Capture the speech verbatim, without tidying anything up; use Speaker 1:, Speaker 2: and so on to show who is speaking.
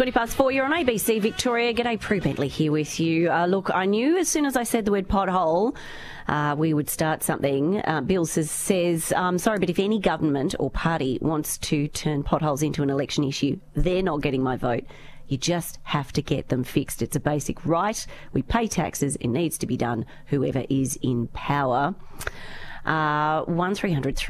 Speaker 1: twenty past four, you're on A B C Victoria. G'day, Prue Bentley here with you. Uh, look, I knew as soon as I said the word pothole, uh, we would start something. Uh, Bill says, says um, sorry, but if any government or party wants to turn potholes into an election issue, they're not getting my vote. You just have to get them fixed. It's a basic right. We pay taxes. It needs to be done, whoever is in power. Uh, one three hundred